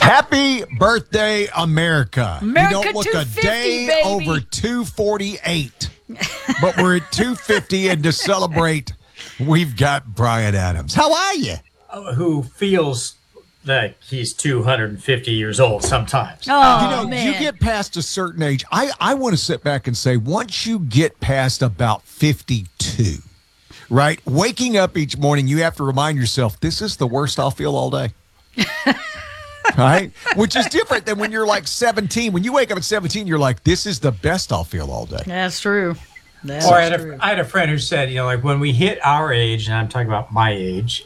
Happy birthday, America. America, you don't look a 250, day baby. over 248. But we're at 250, and to celebrate, we've got Brian Adams. How are you? Who feels like he's 250 years old sometimes. Oh, You get past a certain age. I want to sit back and say, once you get past about 52, right? Waking up each morning, you have to remind yourself, this is the worst I'll feel all day. Right? Which is different than when you're like 17. When you wake up at 17, you're like, this is the best I'll feel all day. That's true. I had a friend who said, like when we hit our age, and I'm talking about my age,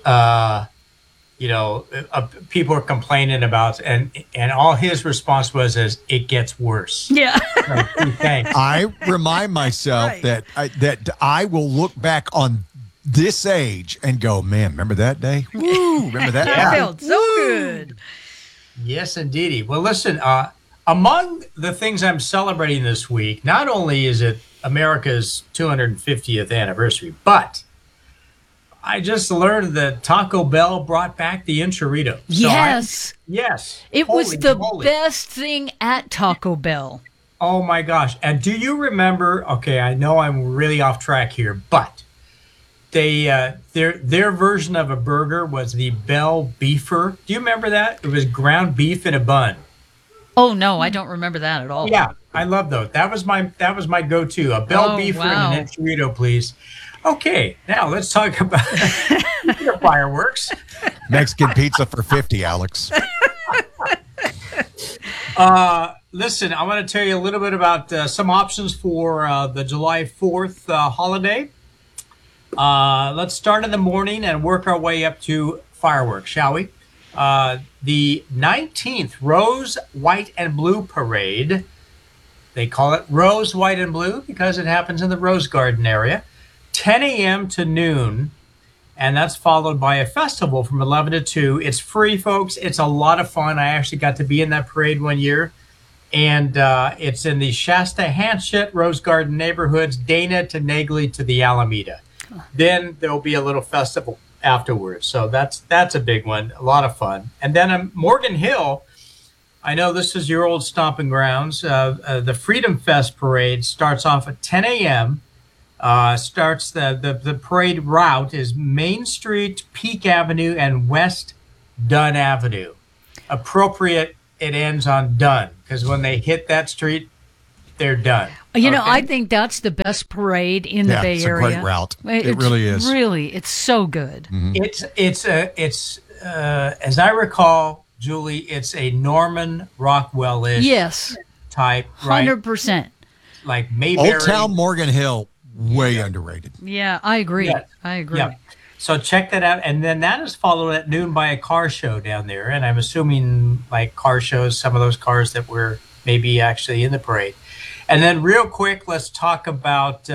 people are complaining about, and all his response was, it gets worse. Yeah. Thanks. I remind myself that I will look back on this age and go, man, remember that day? Woo, remember that? That felt so good. Yes, indeedy. Well, listen, among the things I'm celebrating this week, not only is it America's 250th anniversary, but I just learned that Taco Bell brought back the Enchilada. Yes. Yes. It was the best thing at Taco Bell. Oh, my gosh. And do you remember, okay, I know I'm really off track here, but their version of a burger was the Bell Beefer. Do you remember that? It was ground beef in a bun. Oh no, I don't remember that at all. Yeah, I love those. That was my go-to. A Bell Beefer and an Enchilada, please. Okay, now let's talk about fireworks. Mexican pizza for 50, Alex. Listen, I want to tell you a little bit about some options for the July 4th holiday. Let's start in the morning and work our way up to fireworks, shall we? The 19th Rose, White, and Blue Parade. They call it Rose, White, and Blue because it happens in the Rose Garden area. 10 a.m. to noon, and that's followed by a festival from 11 to 2. It's free, folks. It's a lot of fun. I actually got to be in that parade one year, and it's in the Shasta, Hanchett, Rose Garden neighborhoods, Dana to Nagley to the Alameda. Then there'll be a little festival afterwards. So that's a big one, a lot of fun. And then Morgan Hill, I know this is your old stomping grounds. The Freedom Fest parade starts off at 10 a.m. The parade route is Main Street, Peak Avenue, and West Dunn Avenue. Appropriate, it ends on Dunn, because when they hit that street, they're done. You know, I think that's the best parade in the Bay Area. It's a great route. It really is. Really, it's so good. Mm-hmm. It's as I recall, Julie, it's a Norman Rockwell-ish type, right? 100%. Like Mayberry. Old Town Morgan Hill, way underrated. Yeah, I agree. Yeah. I agree. Yeah. So check that out. And then that is followed at noon by a car show down there. And I'm assuming like car shows, some of those cars that were maybe actually in the parade. And then real quick, let's talk about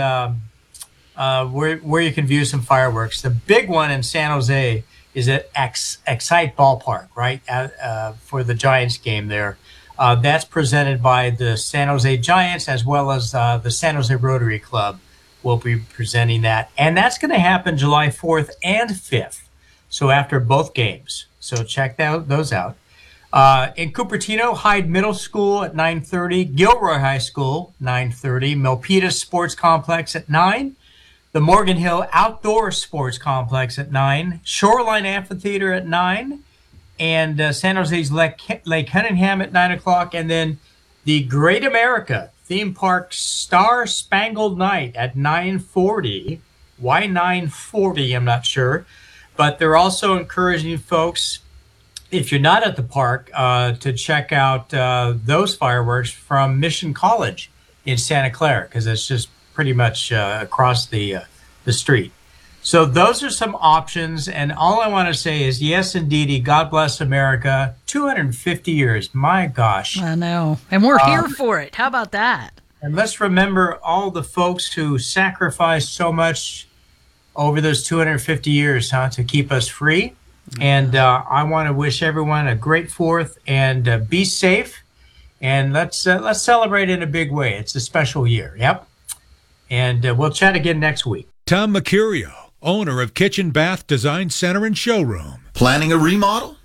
where you can view some fireworks. The big one in San Jose is at Excite Ballpark, right, for the Giants game there. That's presented by the San Jose Giants as well as the San Jose Rotary Club will be presenting that. And that's going to happen July 4th and 5th, so after both games. So check those out. In Cupertino, Hyde Middle School at 9:30, Gilroy High School, 9:30, Milpitas Sports Complex at 9, the Morgan Hill Outdoor Sports Complex at 9, Shoreline Amphitheater at 9, and San Jose's Lake Cunningham at 9 o'clock, and then the Great America Theme Park Star Spangled Night at 9:40. Why 9:40? I'm not sure. But they're also encouraging folks, if you're not at the park, to check out those fireworks from Mission College in Santa Clara, because it's just pretty much across the street. So those are some options, and all I want to say is, yes, indeedy, God bless America. 250 years, my gosh. I know, and we're here for it. How about that? And let's remember all the folks who sacrificed so much over those 250 years, to keep us free. And I want to wish everyone a great 4th, and be safe. And let's celebrate in a big way. It's a special year. Yep. And we'll chat again next week. Tom Mercurio, owner of Kitchen Bath Design Center and Showroom. Planning a remodel?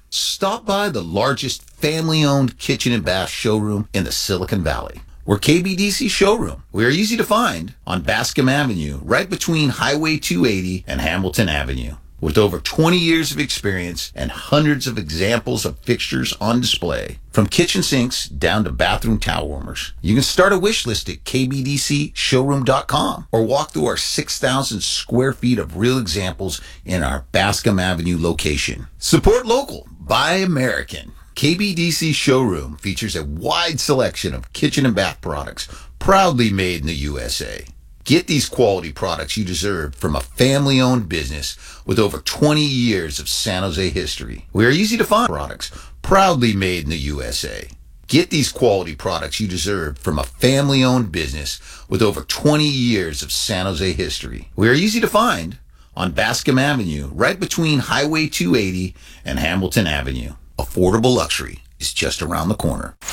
Stop by the largest family-owned kitchen and bath showroom in the Silicon Valley. We're KBDC Showroom. We are easy to find on Bascom Avenue, right between Highway 280 and Hamilton Avenue. With over 20 years of experience and hundreds of examples of fixtures on display, from kitchen sinks down to bathroom towel warmers. You can start a wish list at kbdcshowroom.com or walk through our 6,000 square feet of real examples in our Bascom Avenue location. Support local. Buy American. KBDC Showroom features a wide selection of kitchen and bath products proudly made in the USA. Get these quality products you deserve from a family-owned business with over 20 years of San Jose history. We are easy to find products proudly made in the USA. Get these quality products you deserve from a family-owned business with over 20 years of San Jose history. We are easy to find on Bascom Avenue, right between Highway 280 and Hamilton Avenue. Affordable luxury is just around the corner.